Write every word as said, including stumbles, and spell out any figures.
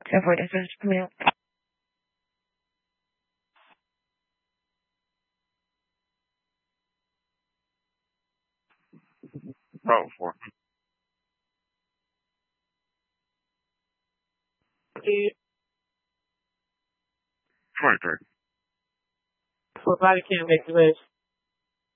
Se for det første med. Oh, four. Right there. Somebody can't make the list.